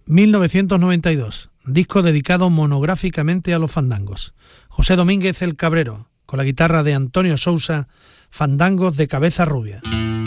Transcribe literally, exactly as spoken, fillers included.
mil novecientos noventa y dos, disco dedicado monográficamente a los fandangos. José Domínguez el Cabrero, con la guitarra de Antonio Sousa, Fandangos de Cabeza Rubia.